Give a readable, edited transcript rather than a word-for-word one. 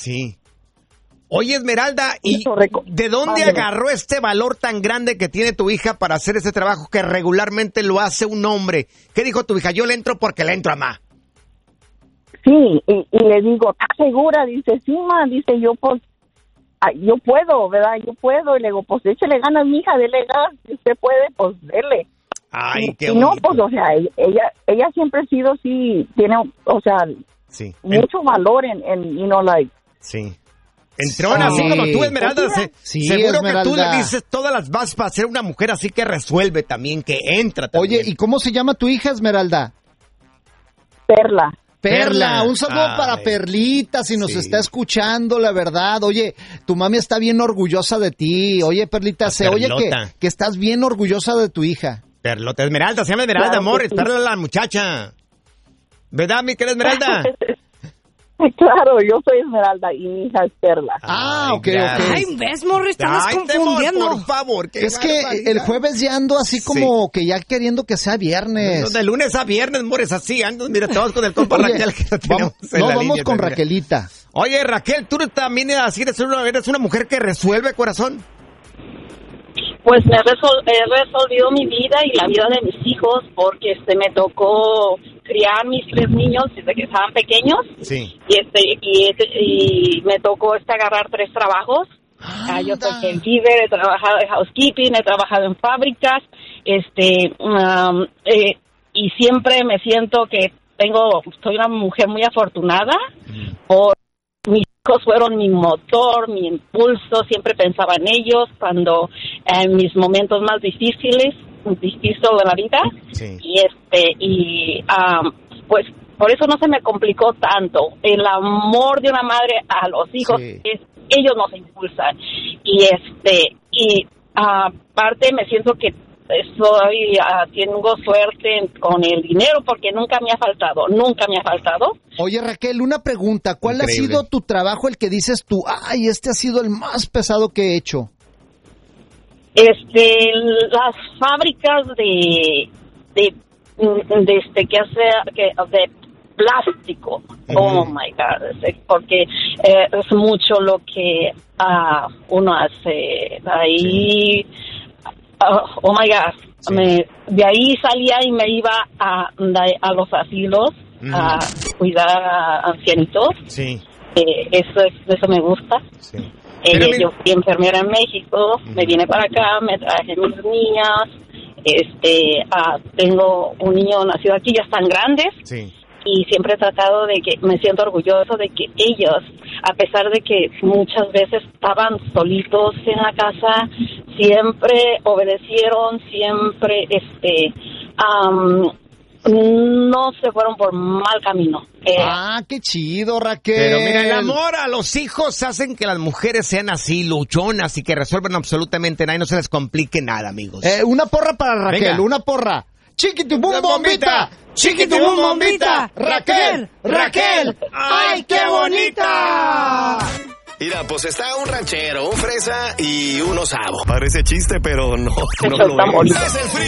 Sí. Oye, Esmeralda, ¿y de dónde agarró este valor tan grande que tiene tu hija para hacer ese trabajo que regularmente lo hace un hombre? ¿Qué dijo tu hija? Yo le entro porque le entro a mamá. Sí, y le digo, ¿estás segura? Dice, sí, ma, dice, yo puedo, ¿verdad? Yo puedo. Y le digo, pues échale ganas, mija, dele gas. Si usted puede, pues dele. Ay, qué bonito. bonito. No, pues, o sea, ella siempre ha sido, sí, tiene, o sea, mucho valor en you know, like. Sí. Entrona, así como tú, Esmeralda. Seguro Esmeralda. que tú le dices todas las bases para ser una mujer así que resuelve también, que entra también. Oye, ¿y cómo se llama tu hija, Esmeralda? Perla, un saludo para Perlita, si nos está escuchando, la verdad. Oye, tu mami está bien orgullosa de ti. Oye, Perlita, se oye que estás bien orgullosa de tu hija. Perlota, Esmeralda, se llama Esmeralda, claro, amor, espérala a la muchacha. ¿Verdad, mi querida Esmeralda? Claro, yo soy Esmeralda y mi hija es Perla. Ok. Ay, ves, Morris, estás confundiendo. Por favor. Es que el jueves ya ando así como que ya queriendo que sea viernes. De lunes a viernes, Morris, así ando. Mira, todos con el compa Raquel. Vamos con Raquelita. Oye, Raquel, tú también así eres una mujer que resuelve, corazón. Pues he resolvido mi vida y la vida de mis hijos porque me tocó criar mis 3 niños desde que estaban pequeños. Sí. Y me tocó agarrar 3 trabajos. Yo soy caregiver, he trabajado en housekeeping, he trabajado en fábricas, y siempre me siento que soy una mujer muy afortunada por mis hijos fueron mi motor, mi impulso, siempre pensaba en ellos cuando en mis momentos más difíciles de la vida. Sí. Pues por eso no se me complicó tanto. El amor de una madre a los hijos, ellos nos impulsan. Y aparte me siento que tengo suerte con el dinero porque nunca me ha faltado. Oye, Raquel, una pregunta, ¿cuál ha sido tu trabajo, el que dices tú, ay, este ha sido el más pesado que he hecho? Las fábricas de plástico. Oh my God, porque es mucho lo que uno hace ahí. Oh my God, de ahí salía y me iba a los asilos a cuidar a ancianitos. Sí. Eso me gusta. Sí. Yo fui enfermera en México, me vine para acá, me traje mis niñas. Tengo un niño nacido aquí, ya están grandes. Sí. Y siempre he tratado de que me siento orgulloso de que ellos, a pesar de que muchas veces estaban solitos en la casa, siempre obedecieron, siempre no se fueron por mal camino. Qué chido, Raquel. Pero mira, el amor a los hijos hacen que las mujeres sean así, luchonas y que resuelvan absolutamente nada y no se les complique nada, amigos. Una porra para Raquel, venga. Una porra. Chiquitibum bombita, chiquitibum bombita, Raquel, ¡ay, qué bonita! Mira, pues está un ranchero, un fresa y un osavo. Parece chiste, pero no lo es.